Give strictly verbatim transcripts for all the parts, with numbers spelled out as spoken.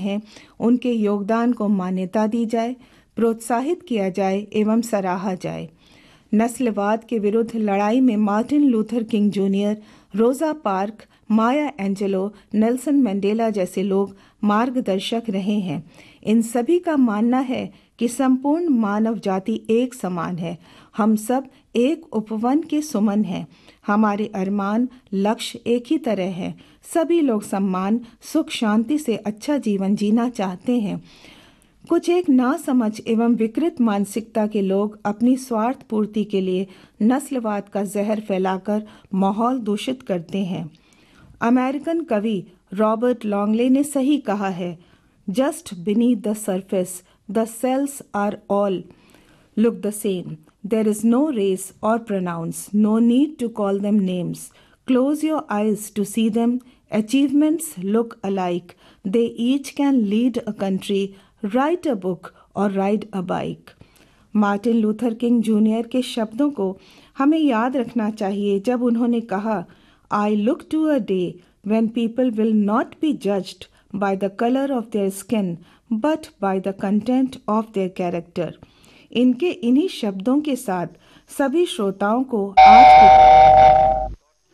हैं उनके योगदान को मान्यता दी जाए, प्रोत्साहित किया जाए एवं सराहा जाए। नस्लवाद के विरुद्ध लड़ाई में मार्टिन लूथर किंग जूनियर, रोजा पार्क, माया एंजेलो, नेल्सन मंडेला जैसे लोग मार्गदर्शक रहे हैं। इन सभी का मानना है कि संपूर्ण मानव जाति एक समान है। हम सब एक उपवन के सुमन हैं। हमारे अरमान, लक्ष्य एक ही तरह हैं। सभी लोग सम्मान, सुख, शांति से अच्छा जीवन जीना चाहते हैं। कुछ एक नासमझ एवं विकृत मानसिकता के लोग अपनी स्वार्थ पूर्ति के लिए नस्लवाद का जहर फैलाकर माहौल दूषित करते हैं। अमेरिकन कवि रॉबर्ट लॉन्गले ने सही कहा है, just beneath the surface the sales are all look the same, there is no race और pronounce, no need to call them names, close your eyes to see them, achievements look alike, they each can lead a country, right a book और ride a bike. Martin Luther king junior के शब्दों को हमें याद रखना चाहिए जब उन्होंने कहा, I look to a day when people will not be judged by the color of their skin but by the content of their character। इनके इन्हीं शब्दों के साथ सभी श्रोताओं को आज के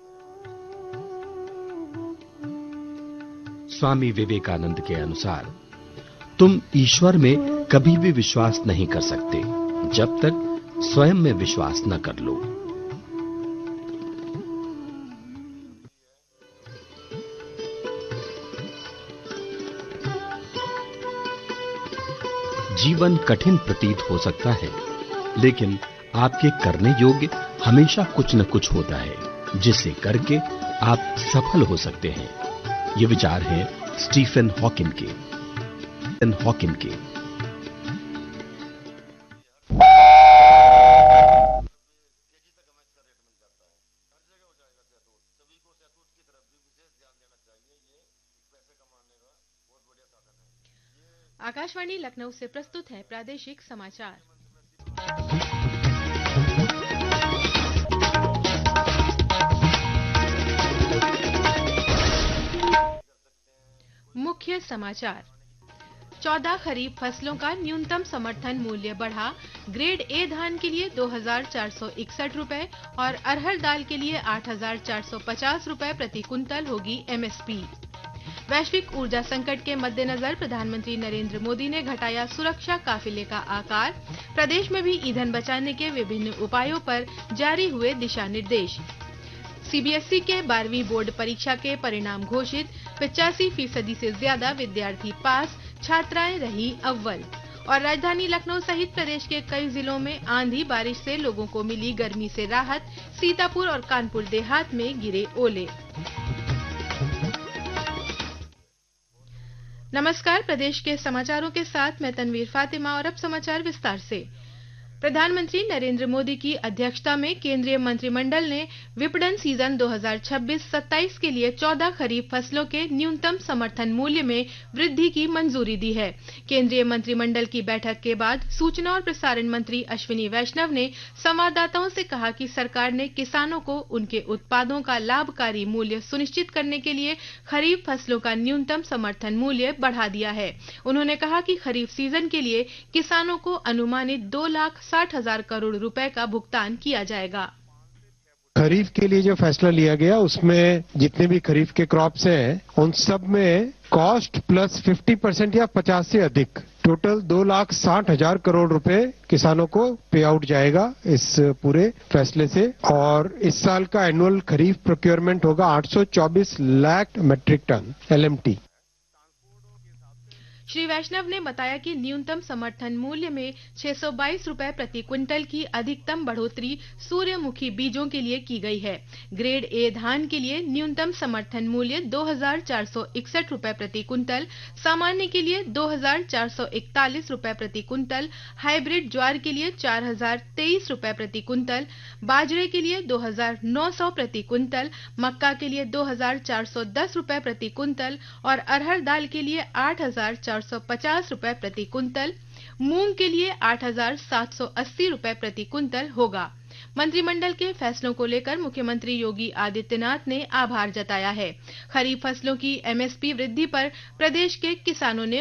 स्वामी विवेकानंद के अनुसार तुम ईश्वर में कभी भी विश्वास नहीं कर सकते जब तक स्वयं में विश्वास न कर लो। जीवन कठिन प्रतीत हो सकता है, लेकिन आपके करने योग्य हमेशा कुछ न कुछ होता है जिसे करके आप सफल हो सकते हैं। ये विचार है स्टीफन हॉकिंग के। स्टीफन हॉकिंग के आकाशवाणी लखनऊ से प्रस्तुत है प्रादेशिक समाचार। मुख्य समाचार। चौदह खरीफ फसलों का न्यूनतम समर्थन मूल्य बढ़ा। ग्रेड ए धान के लिए दो हजार चार सौ इकसठ रुपए और अरहर दाल के लिए आठ हजार चार सौ पचास रुपए प्रति कुंतल होगी एमएसपी। वैश्विक ऊर्जा संकट के मद्देनजर प्रधानमंत्री नरेंद्र मोदी ने घटाया सुरक्षा काफिले का आकार। प्रदेश में भी ईंधन बचाने के विभिन्न उपायों पर जारी हुए दिशा निर्देश। सीबीएसई के बारहवीं बोर्ड परीक्षा के परिणाम घोषित। पचासी फीसदी से ज्यादा विद्यार्थी पास, छात्राएं रही अव्वल। और राजधानी लखनऊ सहित प्रदेश के कई जिलों में आंधी बारिश से लोगों को मिली गर्मी से राहत। सीतापुर और कानपुर देहात में गिरे ओले। नमस्कार, प्रदेश के समाचारों के साथ मैं तनवीर फातिमा और अब समाचार विस्तार से। प्रधानमंत्री नरेंद्र मोदी की अध्यक्षता में केंद्रीय मंत्रिमंडल ने विपणन सीजन दो हजार छब्बीस सत्ताईस के लिए चौदह खरीफ फसलों के न्यूनतम समर्थन मूल्य में वृद्धि की मंजूरी दी है। केंद्रीय मंत्रिमंडल की बैठक के बाद सूचना और प्रसारण मंत्री अश्विनी वैष्णव ने संवाददाताओं से कहा कि सरकार ने किसानों को उनके उत्पादों का लाभकारी मूल्य सुनिश्चित करने के लिए खरीफ फसलों का न्यूनतम समर्थन मूल्य बढ़ा दिया है। उन्होंने कहा कि खरीफ सीजन के लिए किसानों को अनुमानित दो लाख साठ हजार करोड़ रुपए का भुगतान किया जाएगा। खरीफ के लिए जो फैसला लिया गया उसमें जितने भी खरीफ के क्रॉप्स हैं उन सब में कॉस्ट प्लस पचास परसेंट या पचास से अधिक टोटल दो लाख साठ हजार करोड़ रुपए किसानों को पे आउट जाएगा इस पूरे फैसले से। और इस साल का एनुअल खरीफ प्रोक्योरमेंट होगा आठ सौ चौबीस lakh matric ton LMT. Shri वैष्णव ने बताया कि न्यूनतम समर्थन मूल्य में छह सौ बाईस रुपए प्रति क्विंटल की अधिकतम बढ़ोतरी सूर्यमुखी बीजों के लिए की गई है। ग्रेड ए धान के लिए न्यूनतम समर्थन मूल्य दो हजार चार सौ इकसठ रुपए प्रति कुंतल, सामान्य के लिए दो हजार चार सौ इकतालीस रुपए प्रति कुंतल, हाइब्रिड ज्वार के लिए चार हजार तेईस रुपए प्रति कुंतल, बाजरे के लिए दो हजार नौ सौ प्रति कुंतल, मक्का के लिए दो हजार चार सौ दस रुपए प्रति कुंतल और अरहर दाल के लिए आठ हजार चार सौ पचास रुपए प्रति कुंतल, मूंग के लिए आठ हजार सात सौ अस्सी रुपए प्रति कुंतल होगा। मंत्रिमंडल के फैसलों को लेकर मुख्यमंत्री योगी आदित्यनाथ ने आभार जताया है। खरीफ फसलों की एमएसपी वृद्धि पर प्रदेश के किसानों ने